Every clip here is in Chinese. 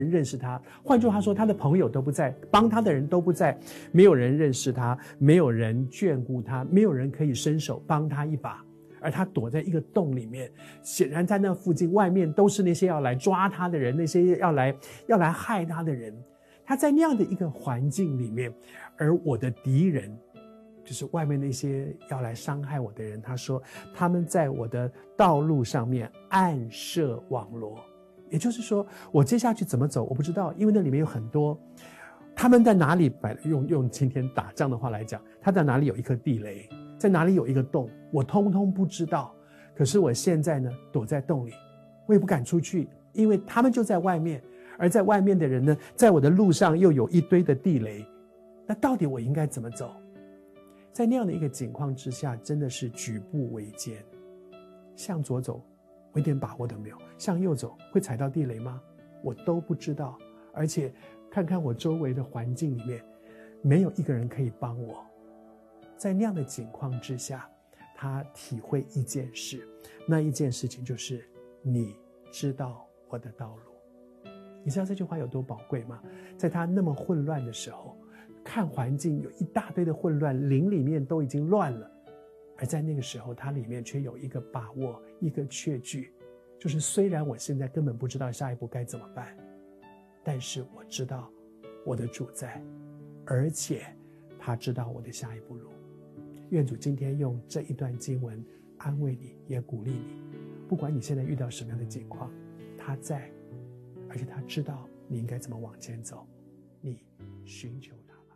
认识他。换句话说，他的朋友都不在，帮他的人都不在，没有人认识他，没有人眷顾他，没有人可以伸手帮他一把。而他躲在一个洞里面，显然在那附近外面都是那些要来抓他的人，那些要来害他的人。他在那样的一个环境里面，而我的敌人就是外面那些要来伤害我的人，他说他们在我的道路上面暗设网罗。也就是说，我接下去怎么走我不知道，因为那里面有很多，他们在哪里用今天打仗的话来讲，他在哪里有一颗地雷，在哪里有一个洞，我通通不知道。可是我现在呢，躲在洞里，我也不敢出去，因为他们就在外面，而在外面的人呢，在我的路上又有一堆的地雷。那到底我应该怎么走？在那样的一个情况之下，真的是举步维艰。向左走，我一点把握都没有；向右走，会踩到地雷吗？我都不知道。而且看看我周围的环境里面，没有一个人可以帮我。在那样的情况之下，他体会一件事，那一件事情就是你知道我的道路。你知道这句话有多宝贵吗？在他那么混乱的时候，看环境有一大堆的混乱，灵里面都已经乱了，而在那个时候他里面却有一个把握，一个确据，就是虽然我现在根本不知道下一步该怎么办，但是我知道我的主在，而且他知道我的下一步路。愿主今天用这一段经文安慰你，也鼓励你，不管你现在遇到什么样的境况，他在，而且他知道你应该怎么往前走，你寻求他吧。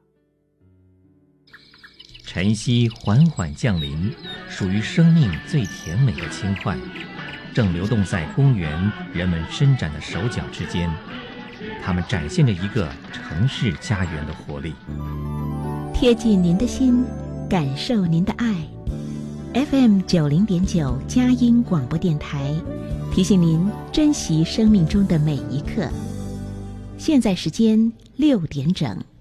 晨曦缓缓降临，属于生命最甜美的轻快，正流动在公园人们伸展的手脚之间，它们展现着一个城市家园的活力。 贴近您的心，感受您的爱。FM 90.9佳音广播电台提醒您珍惜生命中的每一刻。现在时间6点整。